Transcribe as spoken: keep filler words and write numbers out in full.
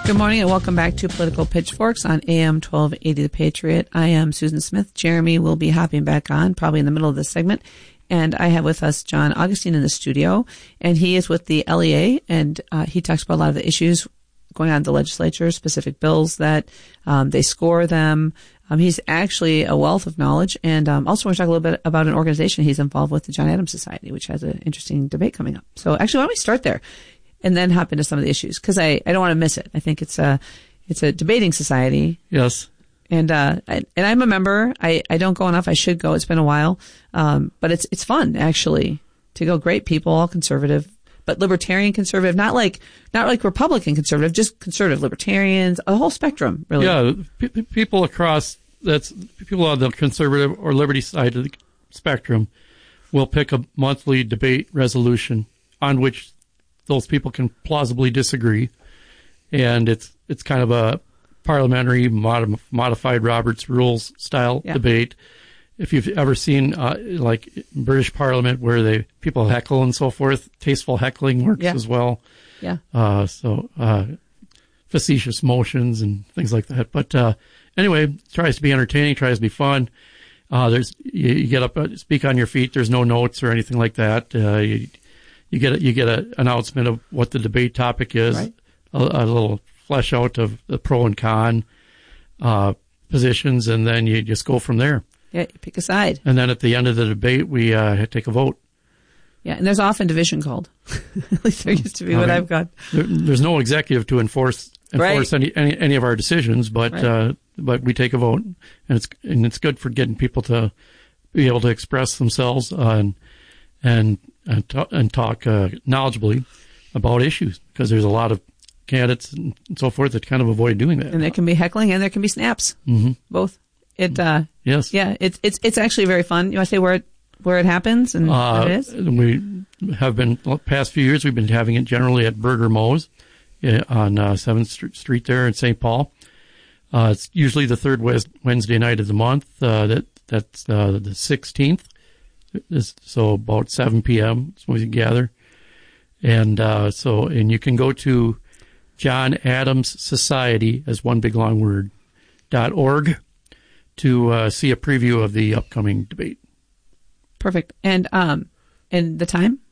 Good morning and welcome back to Political Pitchforks on A M twelve eighty The Patriot. I am Susan Smith. Jeremy will be hopping back on probably in the middle of this segment. And I have with us John Augustine in the studio, and he is with the L E A, and uh, he talks about a lot of the issues going on in the legislature, specific bills that um, they score them. Um, he's actually a wealth of knowledge, and um, also want to talk a little bit about an organization he's involved with, the John Adams Society, which has an interesting debate coming up. So actually, why don't we start there and then hop into some of the issues, because I, I don't want to miss it. I think it's a it's a debating society. Yes. And uh, I, and I'm a member. I, I don't go enough. I should go. It's been a while, um, but it's it's fun actually to go. Great people, all conservative, but libertarian conservative, not like not like Republican conservative, just conservative libertarians, a whole spectrum, really. Yeah, p- people across that's people on the conservative or liberty side of the spectrum will pick a monthly debate resolution on which those people can plausibly disagree, and it's it's kind of a parliamentary mod- modified Robert's Rules style yeah. debate. If you've ever seen uh, like British Parliament where they people heckle and so forth, tasteful heckling works yeah. as well. Yeah. Uh, so uh, facetious motions and things like that. But uh, anyway, it tries to be entertaining, tries to be fun. Uh, there's you, you get up, uh, speak on your feet. There's no notes or anything like that. Uh, you, you get a, you get an announcement of what the debate topic is, right. a, a little flesh out of the pro and con uh, positions, and then you just go from there. Yeah, you pick a side. And then at the end of the debate, we uh, take a vote. Yeah, and there's often division called. At least there used to be I what mean, I've got. There, there's no executive to enforce enforce right. any, any any of our decisions, but right. uh, but we take a vote, and it's and it's good for getting people to be able to express themselves uh, and and and, t- and talk uh, knowledgeably about issues, because there's a lot of candidates and so forth that kind of avoid doing that. And there can be heckling and there can be snaps. Mm-hmm. Both. It uh yes. Yeah, it's it's it's actually very fun. You want to say where it where it happens and uh, what it is? We have been the past few years we've been having it generally at Burger Mo's on uh, seventh Street there in Saint Paul. Uh, it's usually the third Wednesday night of the month. Uh, that that's uh, the sixteenth. So about seven p.m. is when we gather. And uh, so and you can go to John Adams Society, as one big long word, dot org to uh, see a preview of the upcoming debate. Perfect. And um, and the time?